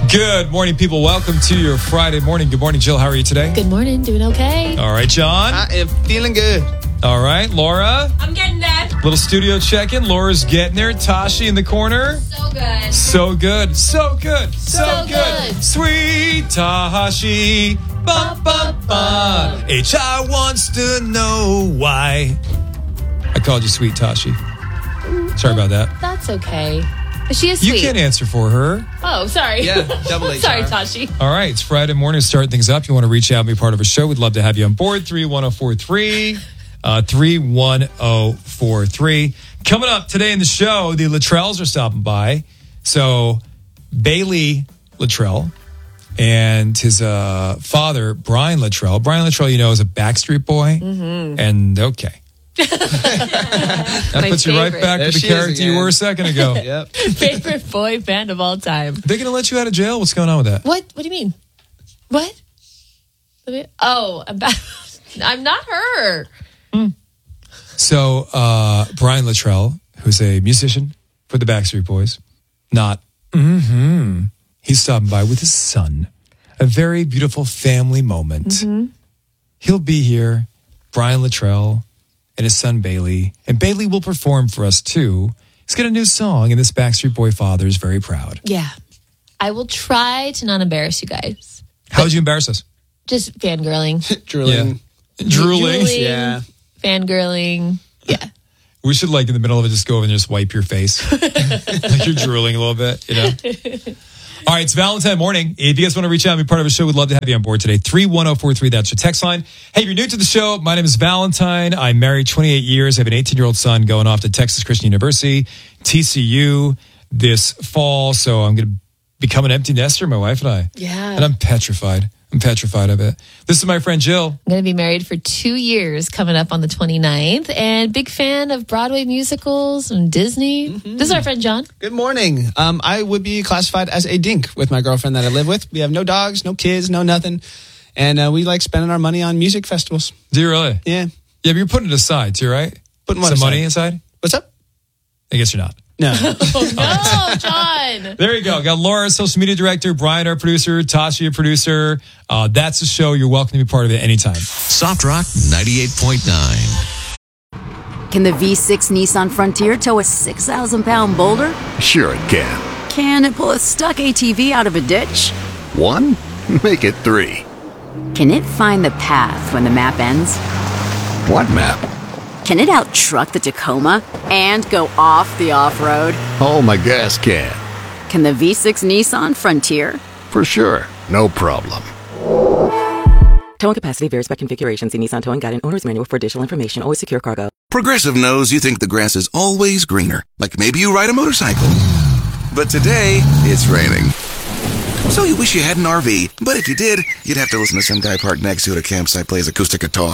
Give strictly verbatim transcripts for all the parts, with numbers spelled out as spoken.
Good morning, people. Welcome to your Friday morning. Good morning, Jill. How are you today? Good morning. Doing okay. All right, John. I am feeling good. All right, Laura. I'm getting there. Little studio check-in. Laura's getting there. Tashi in the corner. So good. So good. So good. So, So good. good. Sweet Tashi. Ba, ba, ba. H I wants to know why. I called you Sweet Tashi. Sorry about that. That's okay. She is sweet. You can't answer for her. Oh, sorry. Yeah, double H R. Sorry, Tashi. All right, it's Friday morning. Start things up. You want to reach out and be part of a show? We'd love to have you on board. three one zero four three. Uh, three one zero four three. Coming up today in the show, the Luttrells are stopping by. So Bailey Luttrell and his uh, father, Brian Luttrell. Brian Luttrell, you know, is a Backstreet Boy. Mm-hmm. And okay. That My puts you right favorite. back There to the she is character you again. were a second ago. Yep. Favorite boy band of all time. They're going to let you out of jail? What's going on with that? What? What do you mean? What? Oh, about, I'm not her. So, uh, Brian Luttrell, who's a musician for the Backstreet Boys, not, mm-hmm, he's stopping by with his son. A very beautiful family moment. Mm-hmm. He'll be here, Brian Luttrell and his son Bailey. And Bailey will perform for us, too. He's got a new song, and this Backstreet Boy father is very proud. Yeah. I will try to not embarrass you guys. How would you embarrass us? Just fangirling. Drooling. Drooling. Yeah. Fangirling. Yeah. We should, like, in the middle of it, just go over and just wipe your face. Like you're drooling a little bit, you know? All right, it's Valentine morning. If you guys want to reach out and be part of a show, we'd love to have you on board today. three one zero four three, that's your text line. Hey, if you're new to the show, my name is Valentine. I'm married twenty-eight years. I have an eighteen-year-old son going off to Texas Christian University, T C U, this fall. So I'm going to become an empty nester, my wife and I. Yeah. And I'm petrified. I'm petrified of it. This is my friend Jill. I'm going to be married for two years coming up on the twenty-ninth, and big fan of Broadway musicals and Disney. Mm-hmm. This is our friend John. Good morning. Um, I would be classified as a dink with my girlfriend that I live with. We have no dogs, no kids, no nothing. And uh, we like spending our money on music festivals. Do you really? Yeah. Yeah, but you're putting it aside too, right? Putting what Some aside? money aside? What's up? I guess you're not. No. Oh, no, John. There you go. Got Laura, social media director, Brian, our producer, Tashi, a producer. Uh, that's the show. You're welcome to be part of it anytime. Soft Rock ninety-eight point nine. Can the V six Nissan Frontier tow a six thousand pound boulder? Sure it can. Can it pull a stuck A T V out of a ditch? One? Make it three. Can it find the path when the map ends? What map? Can it out-truck the Tacoma and go off the off-road? Oh, my gas can. Can the V six Nissan Frontier? For sure. No problem. Towing capacity varies by configuration. See Nissan Towing Guide and Owner's Manual for additional information. Always secure cargo. Progressive knows you think the grass is always greener. Like maybe you ride a motorcycle. But today, it's raining. So you wish you had an R V. But if you did, you'd have to listen to some guy parked next to it at a campsite play his acoustic guitar.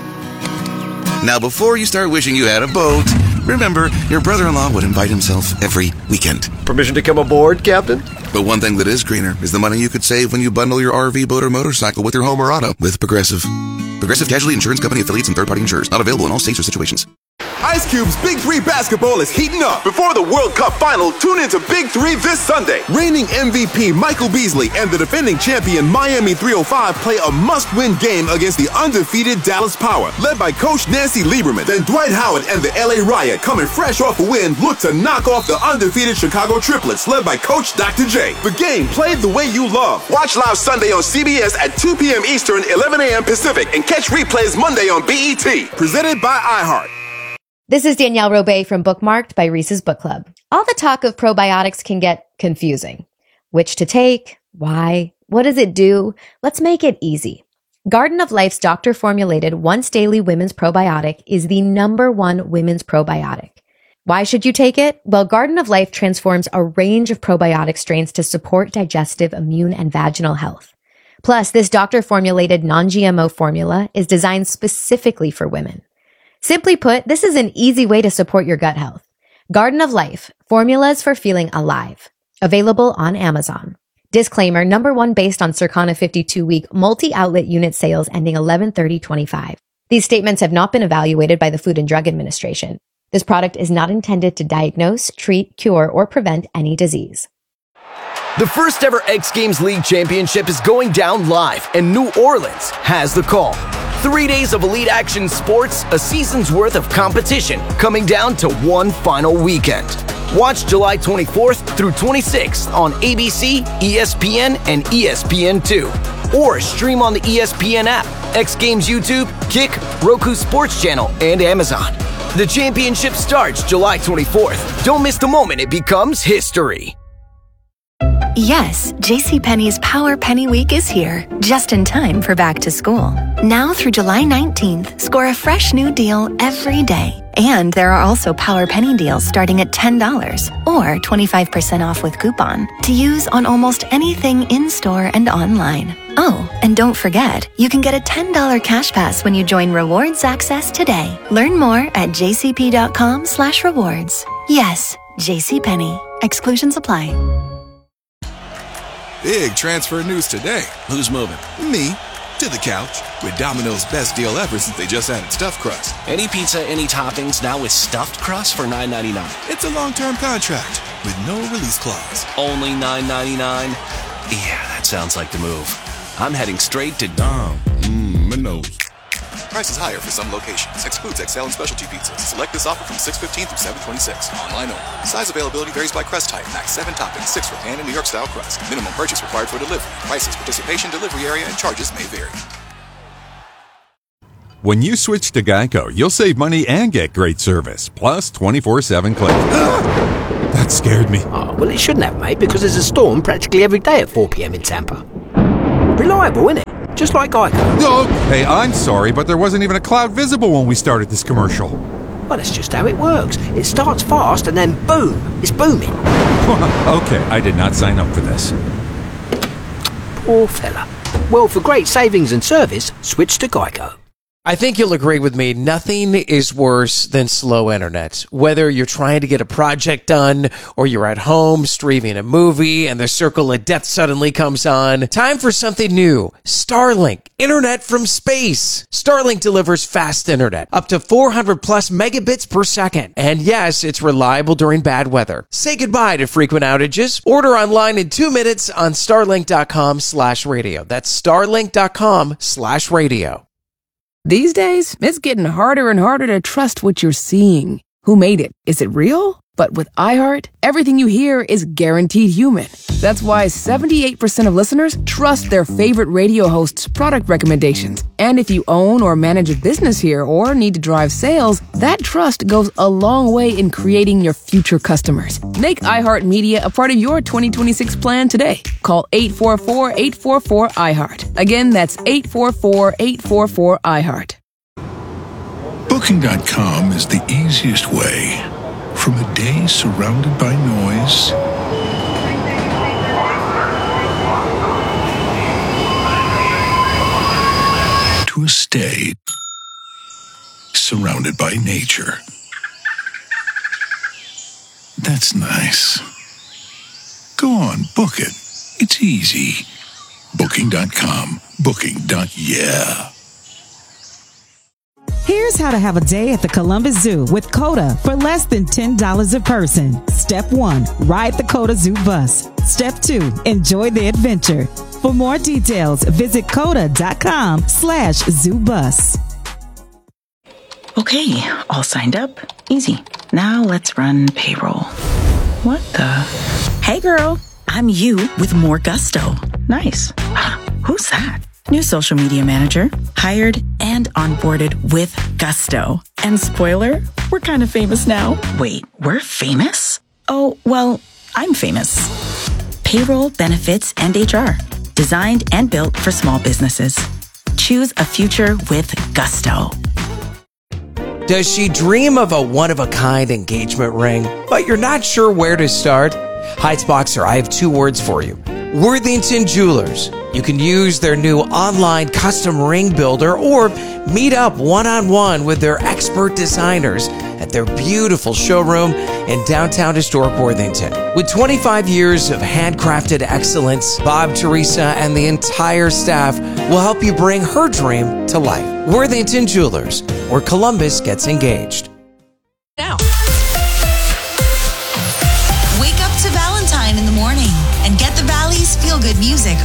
Now, before you start wishing you had a boat, remember, your brother-in-law would invite himself every weekend. Permission to come aboard, Captain? But one thing that is greener is the money you could save when you bundle your R V, boat, or motorcycle with your home or auto with Progressive. Progressive Casualty Insurance Company affiliates and third-party insurers. Not available in all states or situations. Ice Cube's Big Three basketball is heating up. Before the World Cup final, tune into Big Three this Sunday. Reigning M V P Michael Beasley and the defending champion Miami three oh five play a must-win game against the undefeated Dallas Power, led by Coach Nancy Lieberman. Then Dwight Howard and the L A Riot, coming fresh off a win, look to knock off the undefeated Chicago Triplets, led by Coach Doctor J. The game played the way you love. Watch live Sunday on C B S at two p.m. Eastern, eleven a.m. Pacific, and catch replays Monday on B E T. Presented by iHeart. This is Danielle Robay from Bookmarked by Reese's Book Club. All the talk of probiotics can get confusing. Which to take? Why? What does it do? Let's make it easy. Garden of Life's doctor-formulated once daily women's probiotic is the number one women's probiotic. Why should you take it? Well, Garden of Life transforms a range of probiotic strains to support digestive, immune, and vaginal health. Plus, this doctor-formulated non-G M O formula is designed specifically for women. Simply put, this is an easy way to support your gut health. Garden of Life, formulas for feeling alive. Available on Amazon. Disclaimer, number one based on Circana fifty-two week multi-outlet unit sales ending eleven thirty twenty-five. These statements have not been evaluated by the Food and Drug Administration. This product is not intended to diagnose, treat, cure, or prevent any disease. The first ever X Games League Championship is going down live, and New Orleans has the call. Three days of elite action sports, a season's worth of competition, coming down to one final weekend. Watch July twenty-fourth through twenty-sixth on A B C, E S P N, and E S P N two. Or stream on the E S P N app, X Games YouTube, Kick, Roku Sports Channel, and Amazon. The championship starts July twenty-fourth. Don't miss the moment it becomes history. Yes, JCPenney's Power Penny Week is here, just in time for back to school. Now through July nineteenth, score a fresh new deal every day. And there are also Power Penny deals starting at ten dollars or twenty-five percent off with coupon to use on almost anything in-store and online. Oh, and don't forget, you can get a ten dollars cash pass when you join Rewards Access today. Learn more at jcp.com slash rewards. Yes, JCPenney. Exclusions apply. Big transfer news today. Who's moving? Me. To the couch. With Domino's best deal ever since they just added stuffed crust. Any pizza, any toppings, now with stuffed crust for nine ninety-nine. It's a long-term contract with no release clause. Only nine ninety-nine? Yeah, that sounds like the move. I'm heading straight to Dom. Mmm, my nose. Prices higher for some locations. Excludes X L and specialty pizzas. Select this offer from six fifteen through seven twenty-six. Online only. Size availability varies by crust type. Max seven toppings, six for pan and New York style crust. Minimum purchase required for delivery. Prices, participation, delivery area, and charges may vary. When you switch to Geico, you'll save money and get great service. Plus twenty-four seven claims. That scared me. Oh, well, it shouldn't have, mate, because there's a storm practically every day at four p.m. in Tampa. Reliable, isn't it? Just like Geico. Okay, I'm sorry, but there wasn't even a cloud visible when we started this commercial. Well, that's just how it works. It starts fast and then boom, it's booming. Okay, I did not sign up for this. Poor fella. Well, for great savings and service, switch to Geico. I think you'll agree with me, nothing is worse than slow internet. Whether you're trying to get a project done or you're at home streaming a movie and the circle of death suddenly comes on, time for something new. Starlink, internet from space. Starlink delivers fast internet, up to four hundred plus megabits per second. And yes, it's reliable during bad weather. Say goodbye to frequent outages. Order online in two minutes on starlink.com slash radio. That's starlink.com slash radio. These days, it's getting harder and harder to trust what you're seeing. Who made it? Is it real? But with iHeart, everything you hear is guaranteed human. That's why seventy-eight percent of listeners trust their favorite radio host's product recommendations. And if you own or manage a business here or need to drive sales, that trust goes a long way in creating your future customers. Make iHeart Media a part of your twenty twenty-six plan today. Call eight four four, eight four four, iHeart. Again, that's eight four four, eight four four, iHeart. Booking dot com is the easiest way. From a day surrounded by noise to a stay surrounded by nature. That's nice. Go on, book it. It's easy. Booking dot com. Booking. Yeah. Here's how to have a day at the Columbus Zoo with COTA for less than ten dollars a person. Step one, ride the COTA Zoo bus. Step two, enjoy the adventure. For more details, visit COTA.com slash zoo bus. Okay, all signed up. Easy. Now let's run payroll. What the? Hey girl, I'm you with more gusto. Nice. Who's that? New social media manager, hired and onboarded with gusto. And spoiler, we're kind of famous now. Wait, we're famous? Oh, well, I'm famous. Payroll, benefits, and H R. Designed and built for small businesses. Choose a future with gusto. Does she dream of a one-of-a-kind engagement ring, but you're not sure where to start? Heights Boxer, I have two words for you. Worthington Jewelers. You can use their new online custom ring builder or meet up one-on-one with their expert designers at their beautiful showroom in downtown historic Worthington. With twenty-five years of handcrafted excellence, Bob, Teresa, and the entire staff will help you bring her dream to life. Worthington Jewelers, where Columbus gets engaged. Now. Wake up to Valentine in the morning and get the music